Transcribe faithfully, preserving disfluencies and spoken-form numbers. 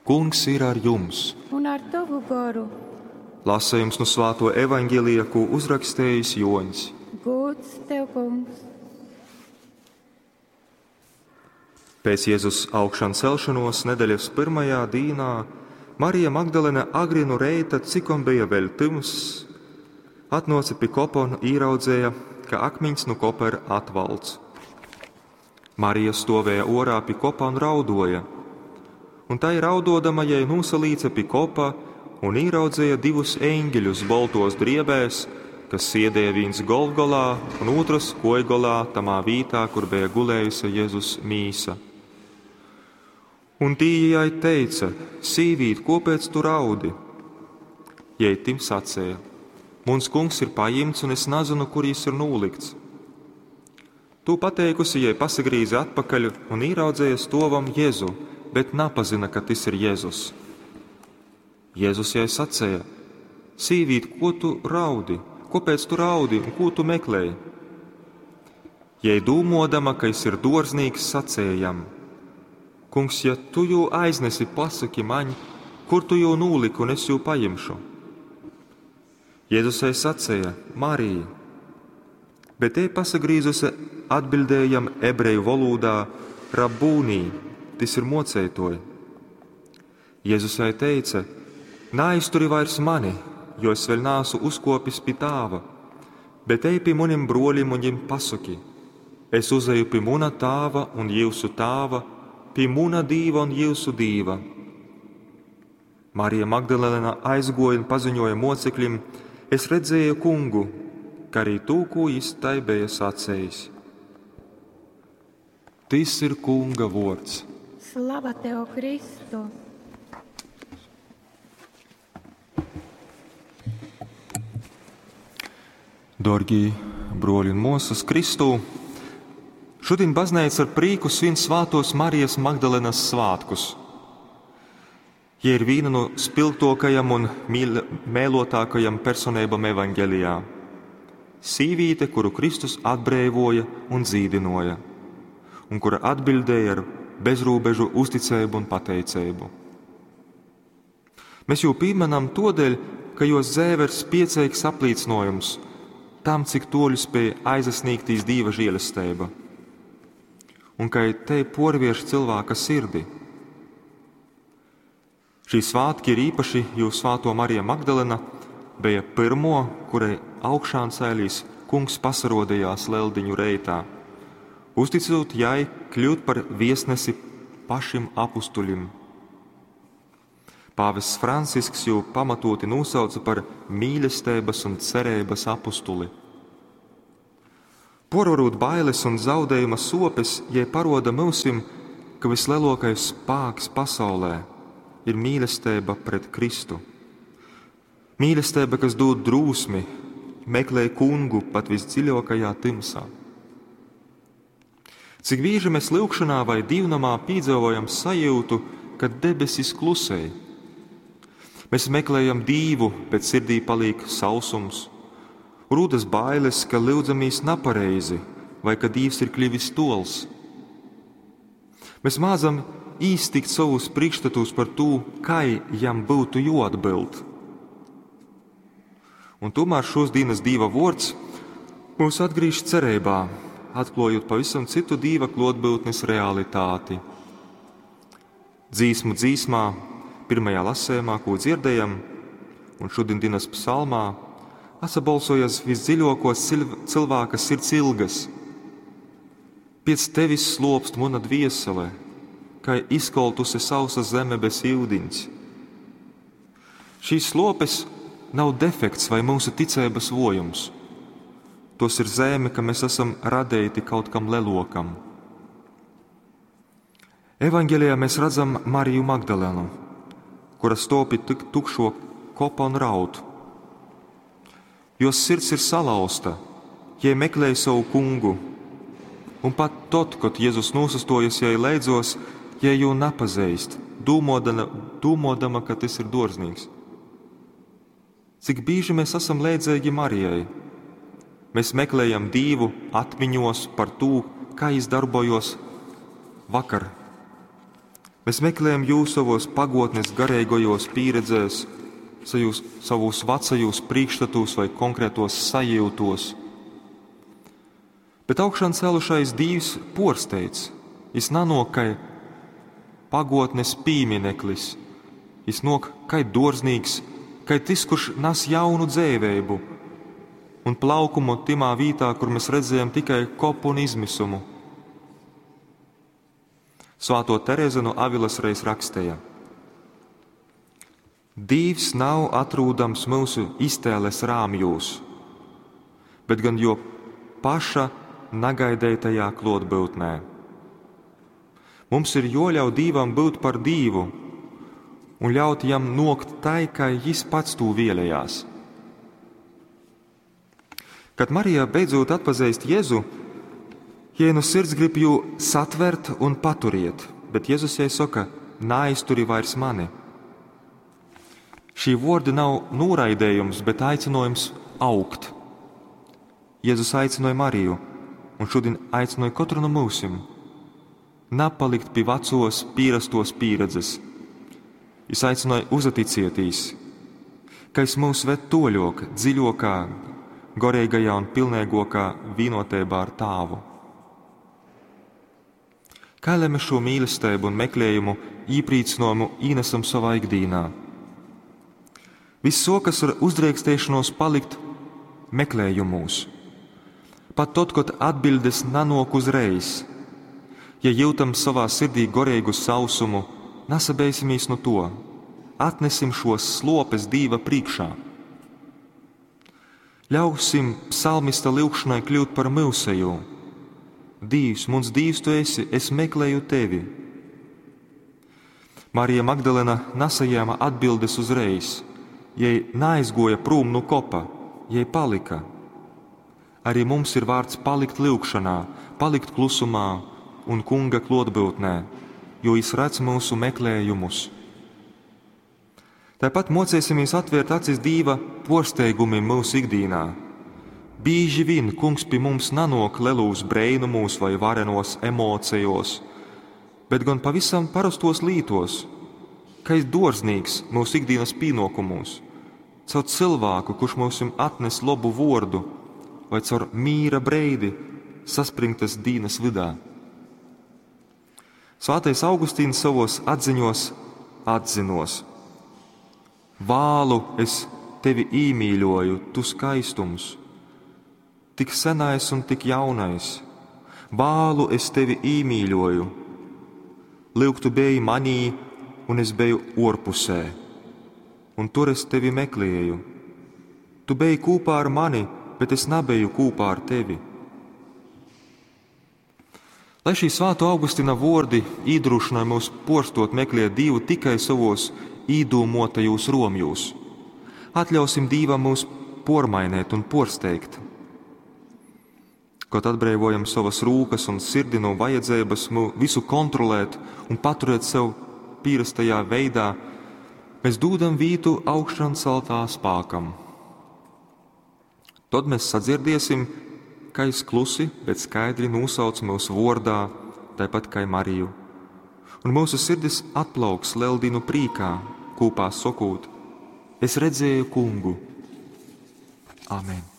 Kungs ir ar jums. Un ar tavu garu. Lasījums no Svēto evaņģēlija, ko uzrakstījis Joņs. Gods tev, Kungs. Pēc Jēzus augšām celšanos nedēļas pirmajā dienā Marija Magdalene agri no reita, cikom bija vēl tums, atnāca pie kopa un ieraudzēja, ka akmeņs no kopa ir atvalts. Marija stāvēja orā pie kopa un raudoja, un tai raudodama jai nosalīca pie kopa un ieraudzēja divus eņģeļus baltos driebēs, kas sēdēja viens Golgolā un otrs Kojgolā, tamā vītā, kur bija gulējusi Jēzus mīsa. Un tī jai teica: Sīvīt, kāpēc tu raudi? Jai tim sacēja: Muns kungs ir paimts, un es nezinu, kur jis ir nūlikts. Tu pateikusi, jai pasagrīzi atpakaļ un ieraudzēja stovam Jēzu, bet napazina, ka tas ir Jēzus. Jēzus jai sacēja: Sīvīt, ko tu raudi? Kāpēc tu raudi un ko tu meklēji? Jai dūmodama, ka jis ir dārznīgs, sacējam: Kungs, ja tu jū aiznesi, pasaki man, kur tu jū nūliki, un es jū paimšu. Jēzus jai sacēja: Marija, bet te pasagrīzusi atbildējam ebreju valodā Rabūnī, tas ir mocētoji. Jēzus jai teica: Neaizturi vairs mani, jo es vēl nāsu uzkopis pie tāva, bet ej pie manim broļim un viņam pasaki: Es uzeju pie muna tāva un jūsu tāva, pie muna dīva un jūsu dīva. Marija Magdalena aizgoja un paziņoja mocekļiem: Es redzēju kungu, kā arī tu, ko jis tai bija sacējis. Tas ir kunga vārds. Slava tev, Kristu! Dorgi broļi un mūsas Kristū, šodien baznīca ar prīku svin Svātos Marijas Magdalenas svātkus. Jie ir viena no spilgtākajām un mēlotākajām personībām evaņģēlijā. Sīvīte, kuru Kristus atbrīvoja un dzīdinoja, un kura atbildēja ar bezrobežu uzticību un pateicību. Mēs jau pieminam todēļ, ka jos dzīve ir spēcīgs apliecinājums tam, cik toļu spēja aizsniegtīs Dieva žēlastība, un ka te porviež cilvēka sirdi. Šī svātki ir īpaši, jo Svāto Marija Magdalena bija pirmo, kurai augšām cēlīs kungs pasarodījās leldiņu reitā, uzticot jai kļūt par viesnesi pašim apustuļim. Pāvests Francisks jau pamatoti nosauca par mīlestības un cerības apustuli. Porvarot bailes un zaudējuma sopes, jai paroda mūsim, ka vislielākais spēks pasaulē ir mīlestība pret Kristu. Mīlestība, kas dod drūsmi, meklē kungu pat visdziļākajā timsā. Cik bieži mēs lūgšanā vai divnamā piedzīvojam sajūtu, ka debesis klusē. Mēs meklējam Dievu, bet sirdī paliek sausums, rūdas bailes, ka lūdzamies nepareizi vai ka Dievs ir kļuvis tols. Mēs mācam īstikt savus priekšstatus par to, kā jam būtu jāatbild. Un tomēr šos dienas Dieva vārds mūs atgriež cerībā, atklājot pavisam citu Dieva klātbūtnes realitāti. Dzīsmu dzīsmā, pirmajā lasējumā, ko dzirdējam, un šodien dienas psalmā, asabalsojas visdziļākos cilvēka sirds ilgas. Pēc tevis slopst mana dviesele, kā izkoltusi sausa zeme bez ūdens. Šīs slopes nav defekts vai mūsu ticības vojums. Tos ir zeme, ka mēs esam radēti kaut kam lelokam. Evaņģēlijā mēs redzam Mariju Magdalenu, kura stopi tik tukšo kopa un raud. Jos sirds ir salauzta, jai meklēja savu kungu, un pat tot, kad Jēzus nosastojas jai leidzos, jai jau nepazīst, dūmodama, dūmodama, ka tas ir dārznīgs. Cik bieži mēs esam leidzēji Marijai? Mēs meklējam Dievu atmiņos par to, kā jis darbojos vakar. Mēs meklējam jūs savos pagotnes garīgajos pieredzēs, sajūs, savos vecajos priekšstatos vai konkrētos sajūtos. Bet augšām celušais Dievs porsteidz, jis nanok kai pagotnes pīmineklis, jis nok kai dārznīgs, kai tis, kurš nas jaunu dzēveibu un plaukumu timā vītā, kur mēs redzējam tikai kopu un izmisumu. Svāto Tereze no Avilas reiz rakstēja: Dievs nav atrūdams mūsu iztēles rāmjūs, bet gan jo paša nagaidētajā klotbūtnē. Mums ir joļauj Dīvam būt par Dīvu un ļaut jam nokt tai, kā jis pats tū vielējās. Kad Marija beidzot atpazīst Jēzu, jai no sirds grib jū satvert un paturiet, bet Jēzus jai saka: neaizturi vairs mani. Šī vordi nav noraidējums, bet aicinājums augt. Jēzus aicināja Mariju, un šodien aicināja katru no mūsim napalikt pie vecos pierastos pieredzes. Jis aicināja uzaticētīs, ka es mūs ved toļok, dziļokā, gorīgajā un pilnīgākā vienotībā ar Tāvu. Kā lai mēs šo mīlestību un meklējumu īprīcinājumu īnesam savā ikdīnā? Viss sokas ar uzdrīkstēšanos palikt meklējumos. Pat tad, kad atbildes nanok uzreiz, ja jūtam savā sirdī gorīgu sausumu, nesabeisimies no to, atnesim šos slopes Dīva priekšā. Ļausim psalmista lūgšanai kļūt par mūseju. Dīvs, mums Dīvs tu esi, es meklēju tevi. Marija Magdalena nesajēma atbildes uzreiz. Jai neaizgoja prom no kopa, jai palika. Arī mums ir vārds palikt lūgšanā, palikt klusumā un kunga klotbūtnē, jo jis redz mūsu meklējumus. Tāpat mocēsimies atvērt acis Dīva porsteigumiem mūsu ikdīnā. Bīži vien kungs pie mums nanok lelūs breinumos vai varenos emocijos, bet gan pavisam parastos lītos, ka es dārznīgs mūsu ikdienas pienākumos, caur cilvēku, kurš mums atnes labu vārdu, vai caur mīra breidi saspringtas dienas vidā. Svātais Augustīns savos atziņos atzinos: Vālu es tevi īmīļoju, tu skaistums, tik senais un tik jaunais. Vālu es tevi īmīļoju, lūk tu biji manī, un es biju orpusē, un tur es tevi meklēju. Tu biji kopā ar mani, bet es nebiju kopā ar tevi. Lai šī svāto Augustina vordi īdrūšanai mūs porstot meklēt Dievu tikai savos īdūmotajos romjūs, atļausim Dievam mūs pormainēt un porsteigt. Kaut atbrīvojam savas rūkas un sirdi no vajadzības visu kontrolēt un paturēt sev pierastajā veidā, mēs dūdam vītu augšām celtā spākam. Tad mēs sadzirdēsim, ka es klusi, bet skaidri nosauc mūsu vordā, tāpat kā Mariju. Un mūsu sirdis atplauks leldinu prīkā, kopā sokūt: es redzēju kungu. Amen.